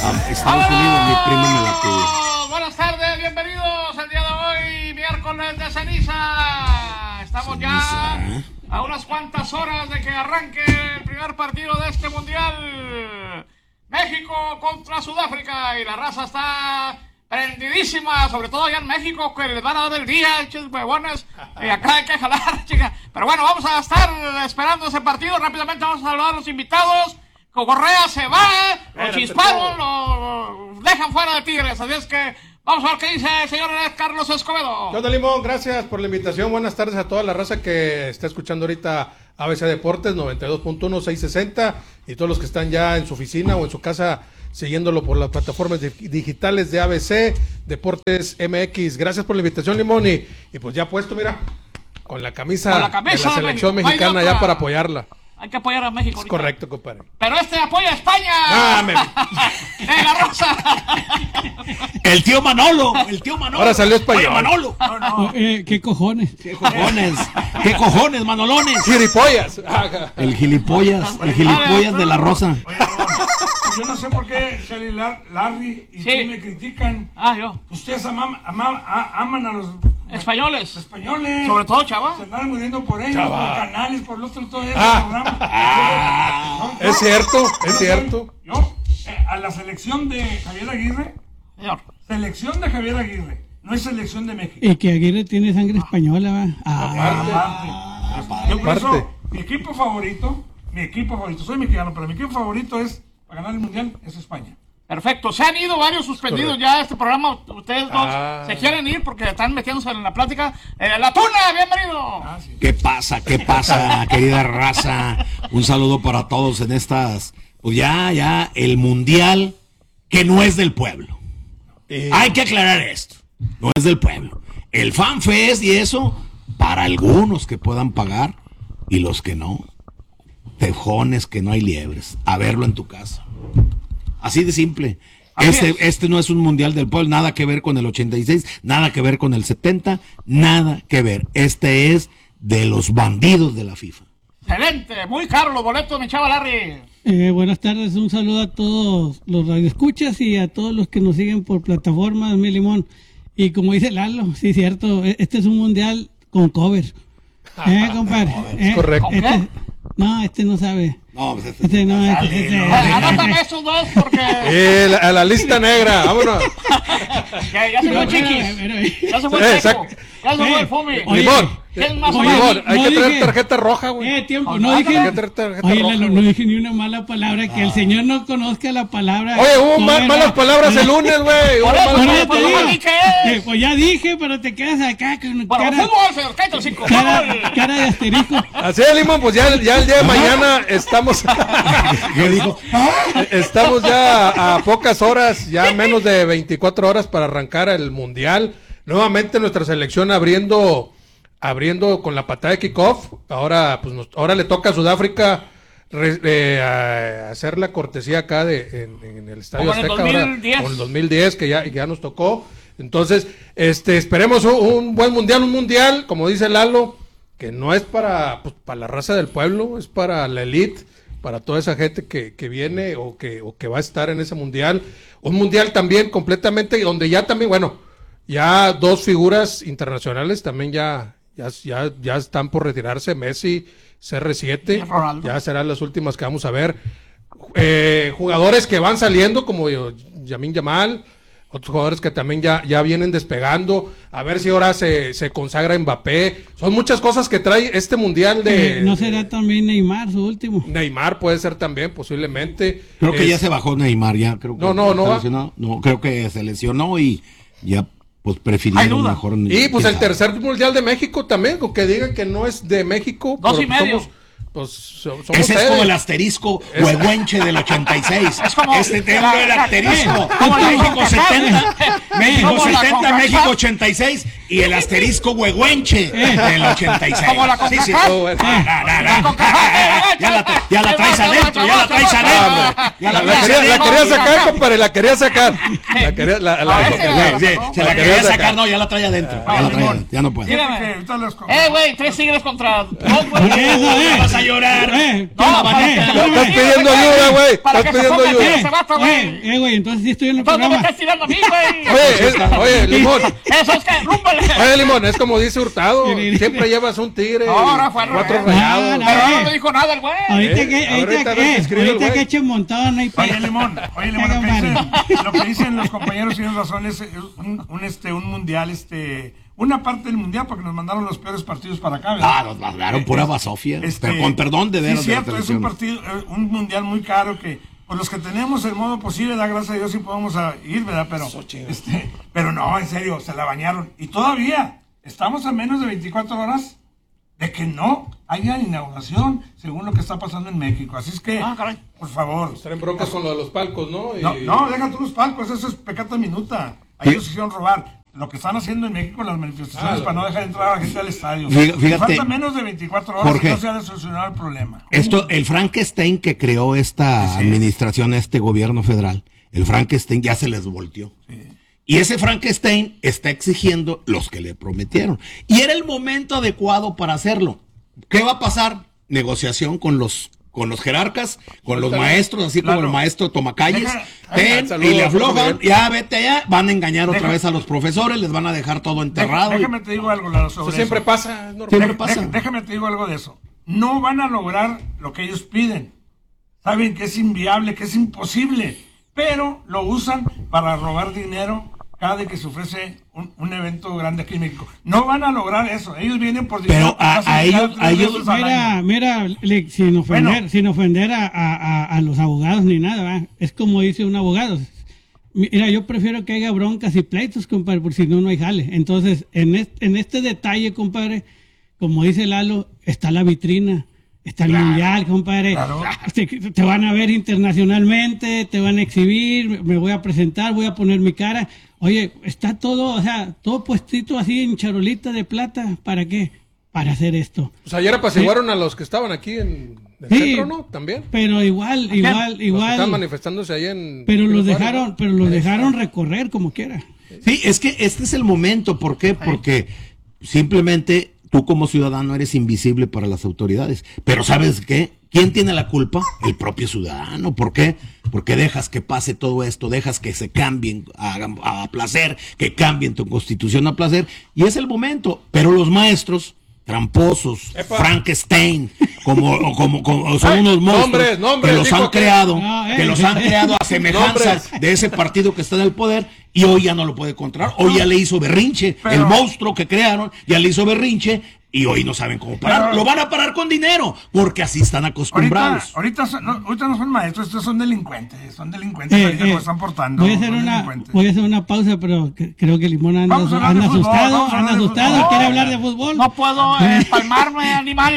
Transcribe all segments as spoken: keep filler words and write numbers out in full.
a Estados Unidos, mi primo me la pidió. Buenas tardes, bienvenidos el día de hoy, miércoles de ceniza. Estamos ceniza. ya a unas cuantas horas de que arranque el primer partido de este mundial. México contra Sudáfrica y la raza está prendidísima, sobre todo allá en México, que les van a dar el día, chicos huevones, y acá hay que jalar, chicas. Pero bueno, vamos a estar esperando ese partido. Rápidamente vamos a saludar a los invitados. Correa se va, lo chisparon, lo dejan fuera de Tigres, así es que vamos a ver qué dice el señor Carlos Escobedo. ¿Qué onda, Limón? Gracias por la invitación. Buenas tardes a toda la raza que está escuchando ahorita A B C Deportes noventa y dos punto uno, seiscientos sesenta y todos los que están ya en su oficina o en su casa siguiéndolo por las plataformas digitales de A B C Deportes M X. Gracias por la invitación, Limón, y, y pues ya puesto, mira, con la camisa, con la camisa de la selección México. mexicana ya para apoyarla. Hay que apoyar a México. Es correcto, compadre. Pero este apoya a España. Ah, me... ¡De la Rosa! El tío Manolo, el tío Manolo. Ahora salió español. Oye, Manolo. No, no. Eh, ¿Qué cojones? ¿Qué cojones? ¿Qué cojones, Manolones? ¡Gilipollas! El gilipollas, el gilipollas de la Rosa. Oye, yo no sé por qué Shelly, Larry y sí. tú me critican. Ah, yo. Ustedes aman, aman, aman a los españoles. españoles. Sobre todo, chava. Se andan muriendo por ellos, Chava. por canales, por los otros, todo eso. Ah. Ah. Es cierto, es cierto. Yo, eh, a la selección de Javier Aguirre, Señor. selección de Javier Aguirre, no es selección de México. Y que Aguirre tiene sangre española, ¿va? Ah, aparte. Yo por eso, mi equipo favorito, mi equipo favorito, soy mexicano, pero mi equipo favorito es, para ganar el mundial, es España. Perfecto, se han ido varios suspendidos Correcto. ya de este programa. Ustedes dos ah. se quieren ir porque están metiéndose en la plática. Eh, ¡La Tuna, bienvenido! Ah, sí. ¿Qué pasa? ¿Qué pasa, querida raza? Un saludo para todos en estas, pues ya, ya, el mundial que no es del pueblo. Eh. Hay que aclarar esto, no es del pueblo. El FanFest y eso, para algunos que puedan pagar y los que no, tejones que no hay liebres, a verlo en tu casa. Así de simple. Este, este no es un mundial del pueblo, nada que ver con el ochenta y seis, nada que ver con el setenta, nada que ver. Este es de los bandidos de la FIFA. Excelente, muy caro los boletos, mi chava Larry. Eh, buenas tardes, un saludo a todos los radioescuchas y a todos los que nos siguen por plataformas, mi Limón. Y como dice Lalo, sí, cierto, este es un mundial con cover. ¿Eh, compadre? Es eh, correcto. Este, no, este no sabe. No, pues este, este no, este, este, no, anótame esos dos porque... Eh, la, a la lista negra, vámonos. Ya, ya se fue Pero, Chiquis. pero, pero, Ya se fue Eh, el Checo. sac- Ya se fue Eh, el Fumi. oye, Limón. ¿Quién más? Oye, Limón? Limón, hay no que traer dije- tarjeta roja, güey. Eh, tiempo, No, no no, dije, hay que traer tarjeta oye, roja, Lalo, güey. no dije ni una mala palabra, que el señor no conozca la palabra. Oye, hubo No, ma- no, malas no. palabras el lunes, güey. Hubo Por eso, malas no, ya por te eso digo. dije Eh, pues ya dije, pero te quedas acá con Bueno, cara, fútbol, señor, cállate el cinco. cara, cara de asterisco. Así es, Limón, pues ya, ya el día de mañana estamos ¿qué dijo? estamos ya a pocas horas, ya menos de veinticuatro horas para arrancar el mundial. Nuevamente nuestra selección abriendo abriendo con la patada de kickoff. Ahora pues nos, ahora le toca a Sudáfrica re, eh, a hacer la cortesía acá de en, en el Estadio Como en el Azteca, dos mil ahora diez. con el dos mil diez que ya ya nos tocó. Entonces, este esperemos un, un buen mundial, un mundial, como dice Lalo, que no es para pues, para la raza del pueblo, es para la elite, para toda esa gente que, que viene o que, o que va a estar en ese mundial. Un mundial también completamente, donde ya también, bueno, ya dos figuras internacionales también ya, ya, ya, ya están por retirarse, Messi, C R siete, ya serán las últimas que vamos a ver. Eh, jugadores que van saliendo, como Lamine Yamal, otros jugadores que también ya, ya vienen despegando, a ver si ahora se, se consagra Mbappé. Son muchas cosas que trae este mundial de... Eh, ¿No será también Neymar su último? Neymar puede ser también, posiblemente. Creo que Es- ya se bajó Neymar, ya creo que No, no, no se va. lesionó. No, creo que se lesionó y ya pues prefirieron mejor. Y pues el quién sabe. tercer mundial de México también, con que digan que no es de México. Dos pero y medio. Somos, pues, so- somos Ese es ustedes. como el asterisco Es- huehuenche del ochenta y seis. Es como- este tengo el asterisco. como la México CONCACAF. setenta, México Como la setenta, CONCACAF. México ochenta y seis. y el asterisco huehuenche del ochenta y seis. Como la sí, sí. CONCACAF. Oh, bueno. Ah, nah, nah, nah. Ya la, tra- ya la traes adentro, ya la traes adentro. Ya La, la la traes quería, la adentro. quería sacar, compadre, la quería sacar. La quería, la, la, Ah, la- ese, la- Sí, se la quería sacar, no, ya la trae adentro. Ya la trae Limón. adentro, ya no puede. Dígame. Que ahorita los co- Eh, güey, tres tigres contra dos, güey. Por eso, eh. Vas a llorar. Eh, No, no, para eh, que- espérame. Estás pidiendo ayuda, güey. Para Estás que se pidiendo ponga ayuda. serio ese vato, güey. Eh, eh, güey, entonces sí estoy en el Entonces no me programa. estás tirando a mí, güey. Oye, es- oye, Limón. Eso es que, rúmbale. Oye, Limón, es como dice Hurtado. Sí, sí, sí. Siempre llevas un tigre. No, ahora fue al cuatro revés. rayados. No, Pero no eh. me dijo nada el güey. Ahorita Eh, que, ahorita ahorita a ver qué que, escribe el ahorita güey. que echen montado no hay Oye, pedo. Limón, oye, Limón, lo que, Hagan dicen, madre. lo que dicen los compañeros tienen razón, es un, un, este, un mundial, este, una parte del mundial, porque nos mandaron los peores partidos para acá, ¿verdad? Ah, nos mandaron pura basofia. Este, Pero con perdón de sí, veras. es de la cierto, es un televisión. partido, eh, un mundial muy caro que, por los que tenemos el modo posible, da gracias a Dios si podemos a ir, ¿verdad? Pero, este, pero no, en serio, se la bañaron. Y todavía, estamos a menos de veinticuatro horas de que no haya inauguración, según lo que está pasando en México. Así es que, Ah, caray. por favor. Están en broncas con lo de los palcos, ¿no? Y- No, no, deja tú los palcos, eso es pecata minuta. Ahí Sí. los hicieron robar. Lo que están haciendo en México, las manifestaciones Ah, para no dejar entrar a la gente al estadio. Fí- fíjate, Falta menos de veinticuatro horas Jorge, y no se ha solucionado el problema. Esto, el Frankenstein que creó esta administración, este gobierno federal, el Frankenstein ya se les volteó. Y ese Frankenstein está exigiendo los que le prometieron. Y era el momento adecuado para hacerlo. ¿Qué va a pasar? Negociación con los con los jerarcas, con los maestros, así como Claro. el maestro Tomacalles, Deja- ten, Saludos, y le aflojan, profe Miguel. ya vete allá, van a engañar otra Deja- vez a los profesores, les van a dejar todo enterrado. Deja- y- Déjame te digo algo, Lalo, sobre Eso siempre eso. pasa, es normal. Siempre Deja- pasa. deja- déjame te digo algo de eso. No van a lograr lo que ellos piden. Saben que es inviable, que es imposible, pero lo usan para robar dinero cada vez que se ofrece un, un evento grande aquí en México. No van a lograr eso. Ellos vienen por dinero. Pero a- casi a cada ellos- tres a ellos- veces al Mira, año. mira, le- sin ofender, Bueno. sin ofender a, a- a- a los abogados ni nada, ¿va? Es como dice un abogado. Mira, yo prefiero que haya broncas y pleitos, compadre, por si no, no hay jale. Entonces, en este, en este detalle, compadre, como dice Lalo, está la vitrina, está el mundial, compadre. Claro. Te, te van a ver internacionalmente, te van a exhibir, me voy a presentar, voy a poner mi cara. Oye, está todo, o sea, todo puestito así en charolita de plata. ¿Para qué? Para hacer esto. Pues ayer apaciguaron a los que estaban aquí en el Sí, centro, ¿no? También. Pero igual, igual, Los que están igual. manifestándose ahí en... Pero los en Juárez, dejaron, ¿no? pero los dejaron recorrer como quiera. Sí, es que este es el momento. ¿Por qué? Porque simplemente tú como ciudadano eres invisible para las autoridades. Pero ¿sabes qué? ¿Quién tiene la culpa? El propio ciudadano. ¿Por qué? Porque dejas que pase todo esto, dejas que se cambien a, a placer, que cambien tu constitución a placer. Y es el momento. Pero los maestros, tramposos, Epa. Frankenstein, como, o como, como son unos monstruos nombres, nombres, que los dijo han que- creado, No, eh. que los han creado a semejanza Nombres. de ese partido que está en el poder y hoy ya no lo puede controlar. Hoy ya le hizo berrinche. Pero- el monstruo que crearon ya le hizo berrinche y hoy no saben cómo parar. Pero- Lo van a parar con dinero porque así están Ahorita, acostumbrados. ahorita, son- no, ahorita no son maestros, estos son delincuentes. Son delincuentes, Eh, ahorita eh, como están portando. voy a hacer son una, delincuentes. voy a hacer una pausa, pero que- creo que Limón anda, Vamos a hablar de anda fútbol, asustado, vamos a anda hablar de asustado, fútbol. quiere hablar de fútbol. No puedo eh, empalmarme, animal.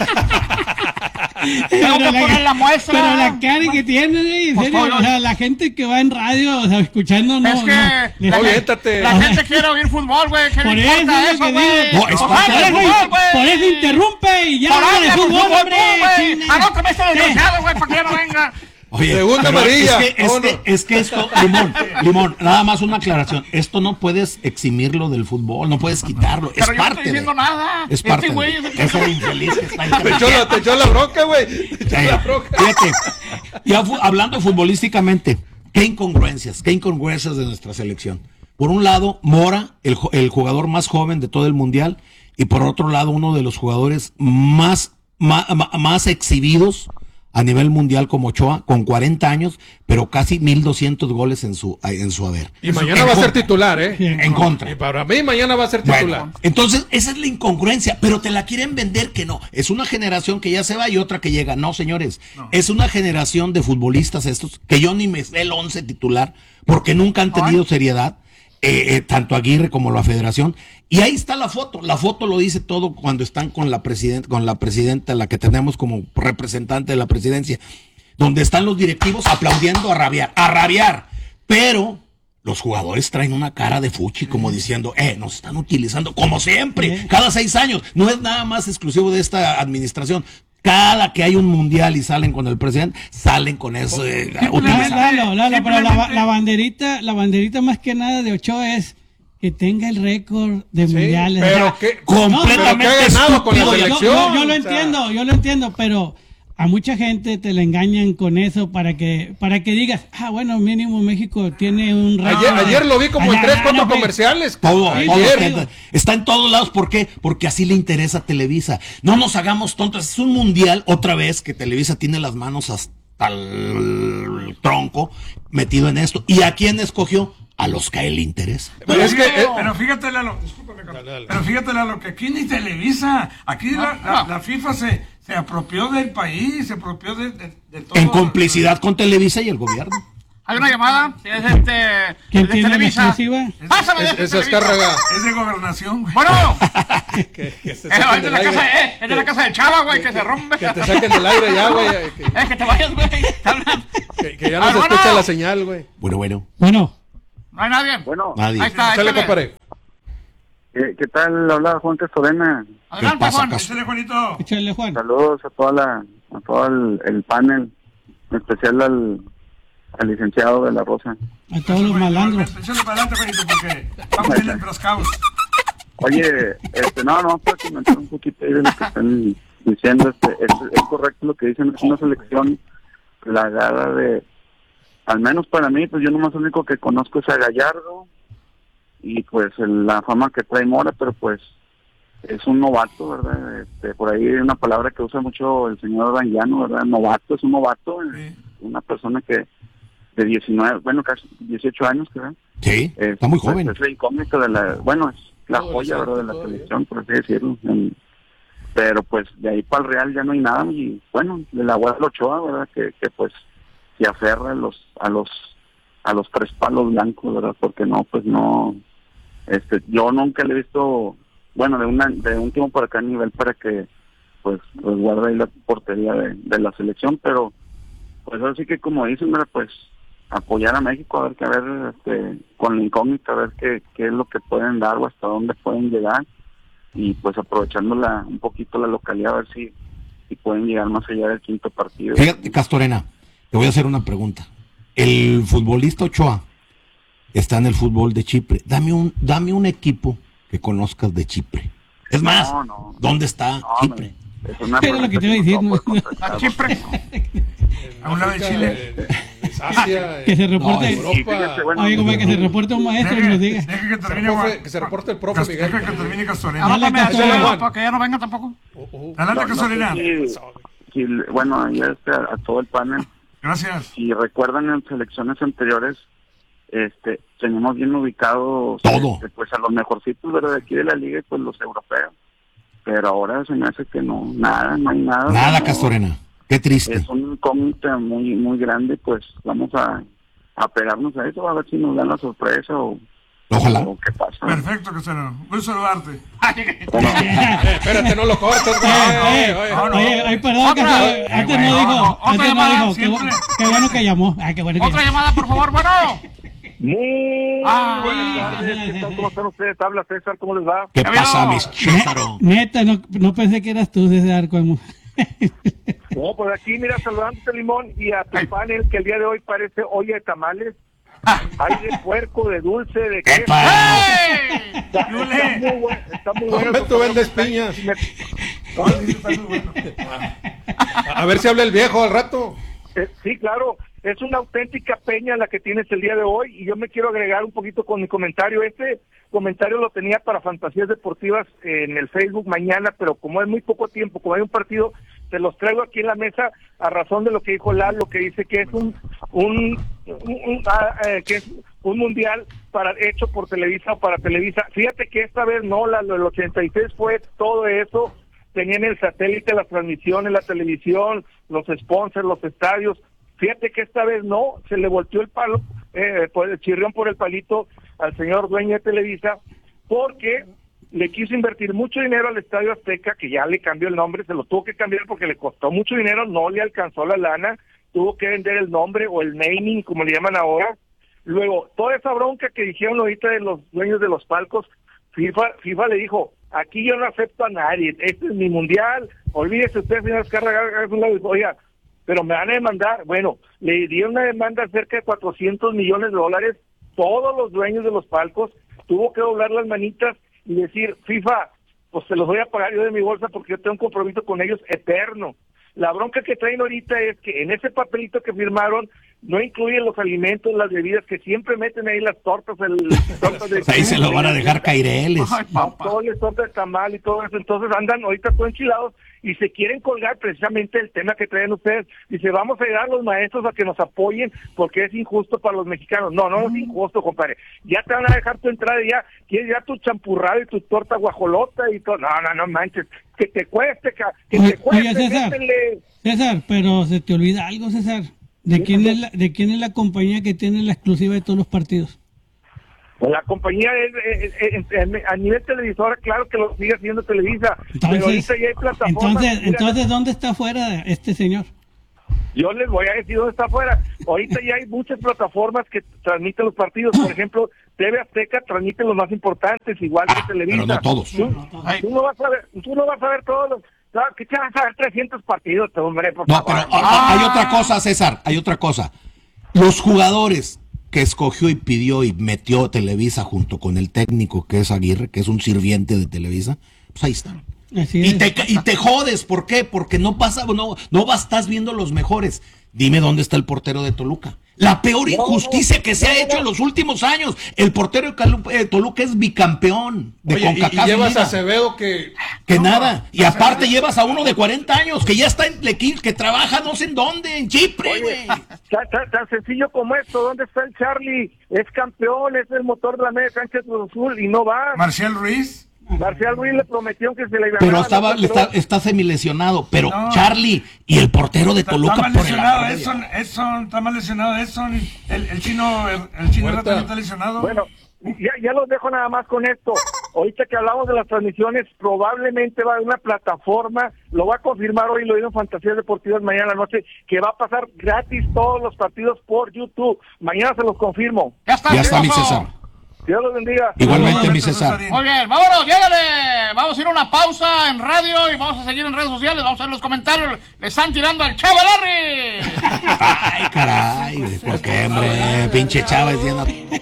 Tengo Pero que poner la muestra. Pero la cara que tiene, eh, en Pues, serio, todo- o sea, la gente que va en radio, o sea, escuchando, no, Es que no, la, les- No, gente- aviéntate. la gente quiere oír fútbol, güey. ¿Qué Por le eso importa es lo eso, que güey? digo. No, es Pues parte habla de- de fútbol, güey. por eso interrumpe y ya Por habla de habla de fútbol, fútbol, hombre. tú, güey. chinga. Anótame este Sí. desgraciado, güey, para que ya no venga. Oye, Segunda pero amarilla, Es que, es, vámonos. que, es que esto, Limón, Limón, nada más una aclaración. Esto no puedes eximirlo del fútbol, no puedes quitarlo. Pero es yo no parte estoy diciendo de, nada. Es parte Este güey de, es el que- ese infeliz que está Te echó la, te echó la bronca, güey. Te echó Eh, la bronca. fíjate, ya fu- hablando futbolísticamente, qué incongruencias, qué incongruencias de nuestra selección. Por un lado, Mora, el, jo- el jugador más joven de todo el mundial, y por otro lado, uno de los jugadores más, más, más exhibidos a nivel mundial como Ochoa, con cuarenta años, pero casi mil doscientos goles en su, en su haber. Y mañana En va a ser contra. titular, ¿eh? En contra. Y para mí mañana va a ser titular. Bueno, entonces esa es la incongruencia, pero te la quieren vender que no. Es una generación que ya se va y otra que llega. No, señores, es una generación de futbolistas estos que yo ni me sé el once titular porque nunca han tenido seriedad, eh, eh, tanto Aguirre como la Federación. Y ahí está la foto. La foto lo dice todo cuando están con la presidenta, con la presidenta, la que tenemos como representante de la presidencia, donde están los directivos aplaudiendo a rabiar, a rabiar, pero los jugadores traen una cara de fuchi como diciendo, eh, nos están utilizando como siempre, cada seis años. No es nada más exclusivo de esta administración. Cada que hay un mundial y salen con el presidente, salen con eso. Eh, Lalo, Lalo, pero la, la banderita, la banderita más que nada de Ochoa es que tenga el récord de Sí, mundiales. pero O sea, que- completamente pero que ha ganado con la yo- yo- selección. Yo, yo lo o sea. entiendo, yo lo entiendo, pero a mucha gente te la engañan con eso para que para que digas, ah, bueno, mínimo México tiene un récord. Ayer, ayer lo vi como en Ah, tres, no, cuatro no, pues, comerciales. Todo, Sí, todo Ayer. está, está en todos lados. ¿Por qué? Porque así le interesa a Televisa. No nos hagamos tontos. Es un mundial, otra vez, que Televisa tiene las manos hasta el tronco metido en esto. ¿Y a quién escogió? A los que a él le interesa. Pero es que, eh, Pero fíjate, Lalo, discúlpame, Carlos. Dale, dale. Pero fíjate, Lalo, que aquí ni Televisa, aquí la, la, la FIFA se, se apropió del país, se apropió de, de, de todo. En complicidad con Televisa y el gobierno. Hay una llamada, es este. ¿Quién de tiene la Televisa. exclusiva? Pásame es, de es Televisa. Azcárraga. Es de gobernación, güey. Bueno, Que, que se eh, saquen es de del la aire. casa, eh, es de la casa del Chava, güey, que se rompe. Que te saquen del aire ya, güey. Que, Es que te vayas, güey. Te hablan. que- que ya no Ah, se bueno. escucha la señal, güey. Bueno, bueno, Bueno, No hay nadie. Bueno, nadie. Ahí está, Sale, échale. compadre. ¿qué, qué tal? Habla Juan Castorena. Adelante, ¿Qué pasa, Juan. Cas- Échale, Juanito. échale, Juan. Saludos a toda la, a todo el, el panel, en especial al, al licenciado de la Rosa. A todos los malandros. Échale para adelante, Juanito, porque estamos bien enfrascados. Oye, este, no, no, para comentar un poquito ahí de lo que están diciendo, este, es, es correcto lo que dicen, es una selección plagada de, al menos para mí, pues yo nomás lo único que conozco es a Gallardo y pues el- la fama que trae Mora, pero pues es un novato, ¿verdad? Este, por ahí hay una palabra que usa mucho el señor Rangiano, ¿verdad? Novato, es un novato, Sí. una persona que de diecinueve, bueno, casi dieciocho años, ¿verdad? Sí, Eh, está muy pues, joven. es la incógnita de la, bueno, es la joya, Adolescente ¿verdad? De la todavía. selección, por así decirlo. En- pero pues de ahí para el Real ya no hay nada y bueno, de la Guadalajara Ochoa, ¿verdad? Que, que pues se aferra a los a los a los tres palos blancos, ¿verdad? Porque no, pues no, este, yo nunca le he visto, bueno, de una de un tiempo por acá a nivel para que pues, pues guarde ahí la portería de, de la selección, pero pues así que como dicen, ¿verdad? Pues apoyar a México, a ver que a ver este, con la incógnita, a ver qué, qué es lo que pueden dar o hasta dónde pueden llegar y pues aprovechando la, un poquito la localidad, a ver si, si pueden llegar más allá del quinto partido. Fíjate, Castorena, te voy a hacer una pregunta. El futbolista Ochoa está en el fútbol de Chipre. Dame un, dame un equipo que conozcas de Chipre. Es más, No, no. ¿dónde está No, Chipre? me- es una Era lo que te iba a decir, no ¿no? puedo contestar. A Chipre. A un lado de Chile. En Asia, Que se en reporte. Europa. Y fíjate, bueno, Oye, como que se reporte un maestro y nos diga. Deja que termine, el profe- Juan. que se reporte el profe, Cas- Miguel. Deja que termine Castorena. Anótame a Échale, Juan. para que ya no venga tampoco. Uh, uh. Adelante, no- no sé Castorena. si- si, bueno, ya este, a, a todo el panel, Gracias. si recuerdan en selecciones anteriores, este, teníamos bien ubicados Todo. este, pues a los mejorcitos, ¿verdad? De aquí de la liga y pues los europeos. Pero ahora se me hace que no, nada, no hay nada. Nada, no, Castorena. Qué triste. Es un incógnita muy muy grande, pues vamos a, a pegarnos a eso, a ver si nos dan la sorpresa o, Ojalá. o qué pasa. Perfecto, Castorena. Gusto saludarte. Eh, espérate, no lo cortes, güey. Eh, Oye, no, no. Oye, ay, perdón, que Otra. se- antes güey, no no, dijo, no, otra antes no llamada, dijo, qué, bu- siempre. qué bueno que llamó. Ah, qué bueno que Otra llamó. llamada, por favor, bueno. Muy Ah, buenas tardes, ¿qué tal? ¿Cómo están ustedes? Habla César, ¿cómo les va? ¿Qué Ya pasa, vio. mis Césaro? Neta, no, no pensé que eras tú, César. Como... No, pues aquí, mira, saludándote, Limón, y a tu Ay. panel, que el día de hoy parece olla de tamales. Hay de puerco, de dulce, de queso. ¡Epa! ¡Ey! Está, está muy bueno, está muy bueno. Hombre, tú vendes piñas. A ver si habla el viejo al rato. Eh, sí, claro, es una auténtica peña la que tienes el día de hoy y yo me quiero agregar un poquito con mi comentario. Este comentario lo tenía para Fantasías Deportivas en el Facebook mañana, pero como es muy poco tiempo, como hay un partido, te los traigo aquí en la mesa a razón de lo que dijo Lalo, que dice que es un un, un- un- ah, eh, que es un mundial para hecho por Televisa o para Televisa. Fíjate que esta vez no, Lalo, el ochenta y seis fue todo eso. Tenían el satélite, las transmisiones, la televisión, los sponsors, los estadios. Fíjate que esta vez no, se le volteó el palo, eh, por el chirrión por el palito al señor dueño de Televisa, porque le quiso invertir mucho dinero al Estadio Azteca, que ya le cambió el nombre, se lo tuvo que cambiar porque le costó mucho dinero, no le alcanzó la lana, tuvo que vender el nombre o el naming, como le llaman ahora. Luego, toda esa bronca que dijeron ahorita de los dueños de los palcos, FIFA, FIFA le dijo, aquí yo no acepto a nadie, este es mi mundial, olvídese usted, señor Azcárraga, oiga, pero me van a demandar. Bueno, le dieron una demanda de cerca de cuatrocientos millones de dólares, todos los dueños de los palcos, tuvo que doblar las manitas y decir, FIFA, pues se los voy a pagar yo de mi bolsa porque yo tengo un compromiso con ellos eterno. La bronca que traen ahorita es que en ese papelito que firmaron no incluyen los alimentos, las bebidas, que siempre meten ahí las tortas, el tortas de... Ahí se lo van a dejar caireles. Todo les torta de tamal y todo eso. Entonces andan ahorita todos enchilados y se quieren colgar precisamente el tema que traen ustedes. Dice, vamos a ayudar a los maestros a que nos apoyen porque es injusto para los mexicanos. No, no es injusto, compadre. Ya te van a dejar tu entrada y ya quieres ya tu champurrado y tu torta guajolota y todo. No, no, no manches. Que te cueste, que Oye, te cueste. oye, César, métele. César, pero se te olvida algo, César. ¿De quién es la, de quién es la compañía que tiene la exclusiva de todos los partidos? Pues la compañía es, es- es- es- a nivel televisora, claro que lo sigue haciendo Televisa, pero Entonces, ahorita ya hay plataformas. entonces, mira, entonces, ¿dónde está fuera este señor? yo les voy a decir dónde está afuera. Ahorita ya hay muchas plataformas que transmiten los partidos, por ejemplo, T V Azteca transmite los más importantes, igual que Ah, Televisa. pero no todos. Tú, tú no vas a ver, tú no vas a ver todos los, claro, que te vas a ver trescientos partidos, hombre, por No, pero favor. ah, hay otra cosa, César, hay otra cosa. Los jugadores que escogió y pidió y metió Televisa junto con el técnico que es Aguirre, que es un sirviente de Televisa, pues ahí están. Así Y es. te, y te jodes, ¿por qué? Porque no pasa, no, no vas, estás viendo los mejores. Dime dónde está el portero de Toluca. La peor injusticia que se ha hecho en los últimos años. El portero de Calu- eh, Toluca es bicampeón de Oye, y, y CONCACAF. llevas Liga. a Acevedo que... Que nada. Y aparte llevas a uno de cuarenta años que ya está en Lequín, que trabaja no sé en dónde, en Chipre, güey. Tan, tan- tan sencillo como esto, ¿dónde está el Charlie? Es campeón, es el motor de la media cancha de Cruz Azul y no va. Marcial Ruiz. Marcial Ruiz le prometió que se le iba a Pero ganar, estaba, no, le está, pero- está semilesionado. Pero No. Charlie y el portero de Está, Toluca está mal por el lesionado amor de Edson, Dios. Edson, está mal lesionado Edson, el, el chino, el, el chino Huerta. también está lesionado. Bueno, ya, ya los dejo nada más con esto. Ahorita que hablamos de las transmisiones, probablemente va a haber una plataforma, lo va a confirmar hoy, lo digo en Fantasías Deportivas mañana a la noche, que va a pasar gratis todos los partidos por YouTube. Mañana se los confirmo. Ya está, Ya está mi César. César. Dios los bendiga. Igualmente, mi Roberto César. Cesarín. Muy bien, vámonos, llégale. Vamos a ir a una pausa en radio y vamos a seguir en redes sociales. Vamos a ver los comentarios. Le están tirando al Chavo Larry. Ay, caray, güey, ¿por qué, hombre? Pinche Chávez diciendo...